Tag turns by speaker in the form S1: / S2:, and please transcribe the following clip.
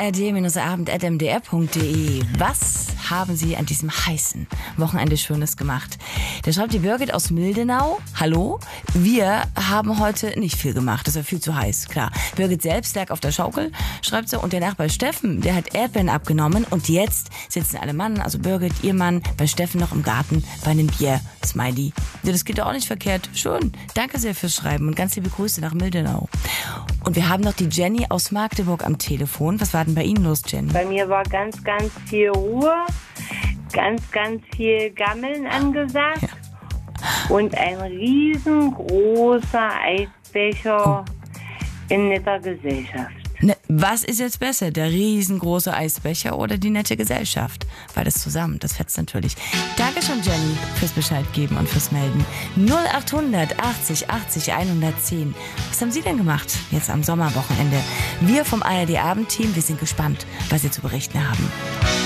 S1: ard-abend.mdr.de. Was haben Sie an diesem heißen Wochenende Schönes gemacht? Da schreibt die Birgit aus Mildenau. Hallo, wir haben heute nicht viel gemacht. Das war viel zu heiß, klar. Birgit selbst lag auf der Schaukel, schreibt sie. Und der Nachbar Steffen, der hat Erdbeeren abgenommen. Und jetzt sitzen alle Mann, also Birgit, ihr Mann, bei Steffen noch im Garten bei einem Bier. Smiley. Ja, das geht doch auch nicht verkehrt. Schön. Danke sehr fürs Schreiben und ganz liebe Grüße nach Mildenau. Und wir haben noch die Jenny aus Magdeburg am Telefon. Was war denn bei Ihnen los, Jenny?
S2: Bei mir war ganz viel Ruhe, ganz viel Gammeln angesagt und ein riesengroßer Eisbecher in netter Gesellschaft.
S1: Ne, was ist jetzt besser, der riesengroße Eisbecher oder die nette Gesellschaft? Beides zusammen, das fetzt natürlich. Dankeschön, Jenny, fürs Bescheid geben und fürs Melden. 0800 80 80 110. Was haben Sie denn gemacht jetzt am Sommerwochenende? Wir vom ARD-Abend-Team, wir sind gespannt, was Sie zu berichten haben.